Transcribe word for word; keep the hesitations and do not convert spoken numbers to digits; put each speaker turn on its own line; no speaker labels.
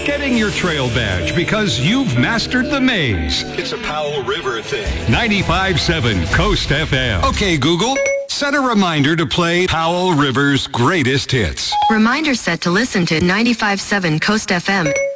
getting your trail badge because you've mastered the maze.
It's a Powell River thing.
ninety-five point seven Coast F M. Okay, Google, set a reminder to play Powell River's greatest hits.
Reminder set to listen to ninety-five point seven Coast F M.